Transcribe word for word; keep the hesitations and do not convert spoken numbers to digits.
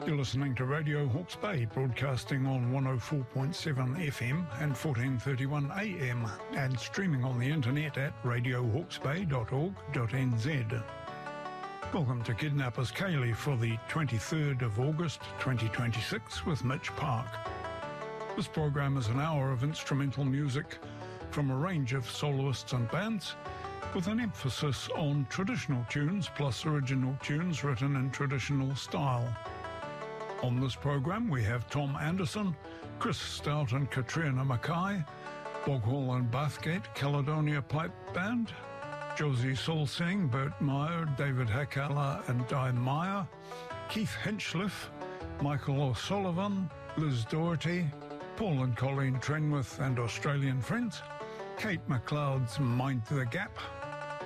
You're listening to Radio Hawke's Bay, broadcasting on one oh four point seven F M and fourteen thirty-one A M, and streaming on the internet at radio hawke's bay dot org dot n z. Welcome to Kidnappers Ceilidh for the twenty-third of August twenty twenty-six with Mitch Park. This program is an hour of instrumental music from a range of soloists and bands, with an emphasis on traditional tunes plus original tunes written in traditional style. On this program we have Tom Anderson, Chris Stout and Katrina Mackay, Boghall and Bathgate Caledonia Pipe Band, Josie Solsing, Bert Meyer, David Hakala and Di Meyer, Keith Hinchliffe, Michael O'Sullivan, Liz Doherty, Paul and Colleen Trenwith and Australian Friends, Kate MacLeod's Mind the Gap,